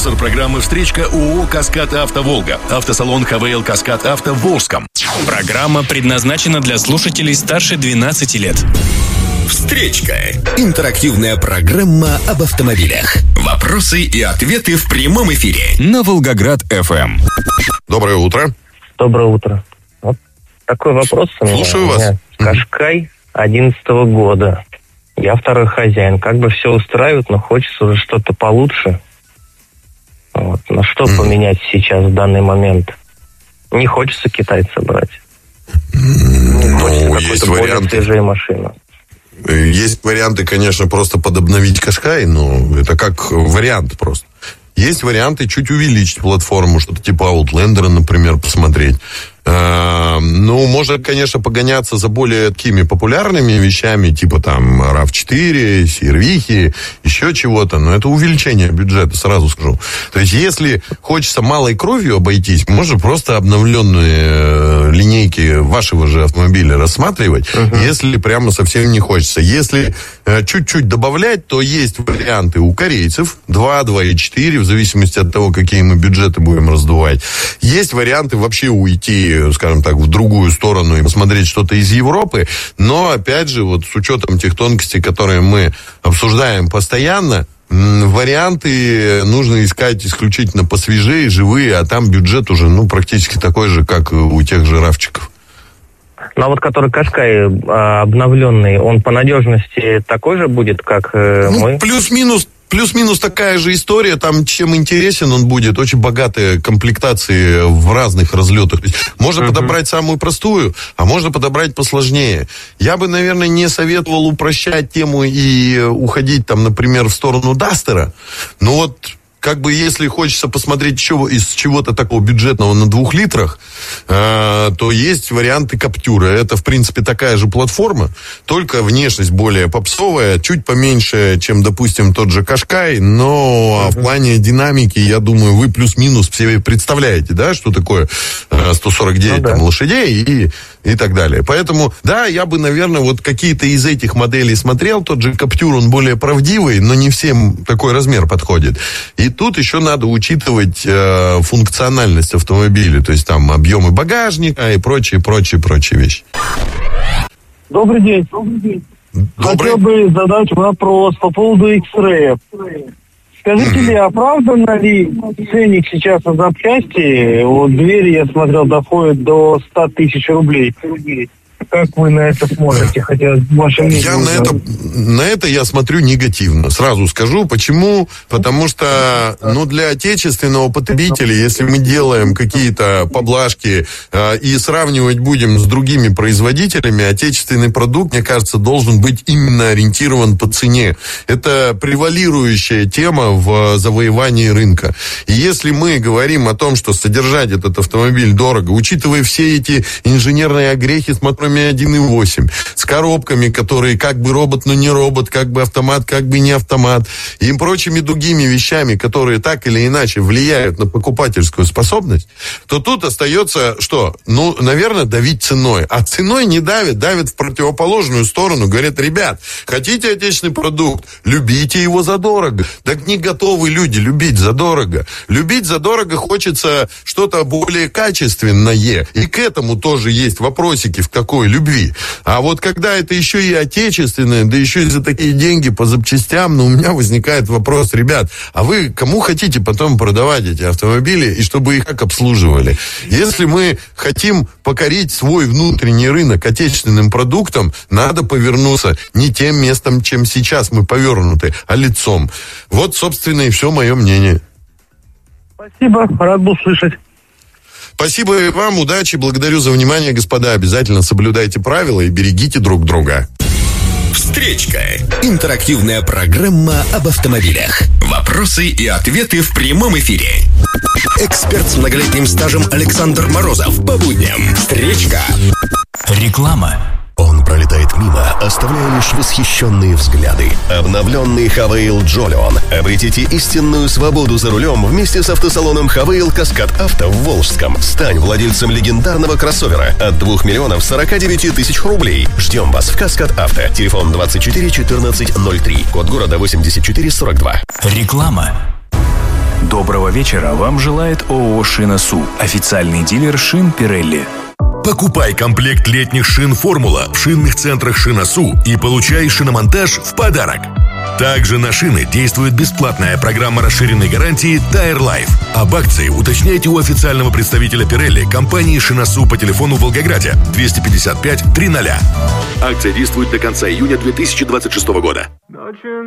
Спонсор программы «Встречка» ООО «Каскад Авто Волга». Автосалон ХВЛ «Каскад Авто» в Волжском. Программа предназначена для слушателей старше 12 лет. «Встречка» – интерактивная программа об автомобилях. Вопросы и ответы в прямом эфире на Волгоград-ФМ. Доброе утро. Доброе утро. Вот такой вопрос у меня. Слушаю вас. У меня Кашкай 11-го года. Я второй хозяин. Как бы все устраивает, но хочется уже что-то получше. Вот. На что поменять сейчас в данный момент? Не хочется китайца брать. Не хочется какой-то более свежей машины. Есть варианты, конечно, просто подобновить Кашкай, но это как вариант просто. Есть варианты чуть увеличить платформу, что-то типа Outlander, например, посмотреть. Ну, можно, конечно, погоняться за более такими популярными вещами, типа там RAV4, CR-V, еще чего-то, но это увеличение бюджета, сразу скажу. То есть, если хочется малой кровью обойтись, можно просто обновленные линейки вашего же автомобиля рассматривать, если прямо совсем не хочется. Если чуть-чуть добавлять, то есть варианты у корейцев 2, 2,4, в зависимости от того, какие мы бюджеты будем раздувать. Есть варианты вообще уйти, скажем так, в другую сторону и посмотреть что-то из Европы, но, опять же, вот с учетом тех тонкостей, которые мы обсуждаем постоянно, варианты нужно искать исключительно посвежее, живые, а там бюджет уже, практически такой же, как у тех же равчиков. Ну, а вот который Кашкай обновленный, он по надежности такой же будет, как мой? Плюс-минус такая же история. Там, чем интересен он будет, очень богатые комплектации в разных разлетах. Можно подобрать самую простую, а можно подобрать посложнее. Я бы, наверное, не советовал упрощать тему и уходить, там, например, в сторону Дастера. Но вот, как бы, если хочется посмотреть из чего-то такого бюджетного на 2 литрах, то есть варианты Каптюра. Это, в принципе, такая же платформа, только внешность более попсовая, чуть поменьше, чем, допустим, тот же Кашкай, но в плане динамики, я думаю, вы плюс-минус все представляете, да, что такое 149 там, лошадей и так далее. Поэтому, да, я бы, наверное, вот какие-то из этих моделей смотрел. Тот же Каптюр, он более правдивый, но не всем такой размер подходит. И тут еще надо учитывать функциональность автомобиля, то есть там объемы багажника и прочие вещи. Добрый день. Хотел бы задать вопрос по поводу X-Ray. Скажите ли, оправданно ли ценник сейчас на запчасти? Вот двери, я смотрел, доходят до 100 тысяч рублей. Как вы на это смотрите? Хотя ваше мнение. На это я смотрю негативно. Сразу скажу. Почему? Потому что, для отечественного потребителя, если мы делаем какие-то поблажки и сравнивать будем с другими производителями, отечественный продукт, мне кажется, должен быть именно ориентирован по цене. Это превалирующая тема в завоевании рынка. И если мы говорим о том, что содержать этот автомобиль дорого, учитывая все эти инженерные огрехи с моторами 1.8, с коробками, которые как бы робот, но не робот, как бы автомат, как бы не автомат, и прочими другими вещами, которые так или иначе влияют на покупательскую способность, то тут остается что? Наверное, давить ценой. А ценой не давят в противоположную сторону. Говорят, ребят, хотите отечественный продукт, любите его задорого. Так не готовы люди любить задорого. Любить задорого хочется что-то более качественное. И к этому тоже есть вопросики, в какой любви. А вот когда это еще и отечественное, да еще и за такие деньги по запчастям, у меня возникает вопрос, ребят, а вы кому хотите потом продавать эти автомобили и чтобы их как обслуживали? Если мы хотим покорить свой внутренний рынок отечественным продуктом, надо повернуться не тем местом, чем сейчас мы повернуты, а лицом. Вот, собственно, и все мое мнение. Спасибо, рад был слышать. Спасибо и вам, удачи, благодарю за внимание, господа. Обязательно соблюдайте правила и берегите друг друга. «Встречка» – интерактивная программа об автомобилях. Вопросы и ответы в прямом эфире. Эксперт с многолетним стажем Александр Морозов. По будням. «Встречка». Реклама. Он пролетает мимо, оставляя лишь восхищенные взгляды. Обновленный Хавейл Джолион. Обретите истинную свободу за рулем вместе с автосалоном Хавейл Каскад Авто в Волжском. Стань владельцем легендарного кроссовера от 2 49 тысяч рублей. Ждем вас в Каскад Авто. Телефон 24 14 03. Код города 84 42. Реклама. Доброго вечера вам желает ООО «Шина-Су», официальный дилер шин Pirelli. Покупай комплект летних шин «Формула» в шинных центрах «Шина-Су» и получай шиномонтаж в подарок. Также на шины действует бесплатная программа расширенной гарантии Tire Life. Об акции уточняйте у официального представителя Pirelli компании «Шина-Су» по телефону в Волгограде 255 300. Акция действует до конца июня 2026 года.